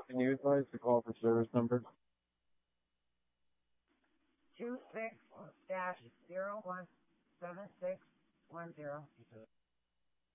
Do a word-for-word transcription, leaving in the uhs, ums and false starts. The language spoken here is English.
Can you advise the call for service number? Two six dash zero one seven six one zero.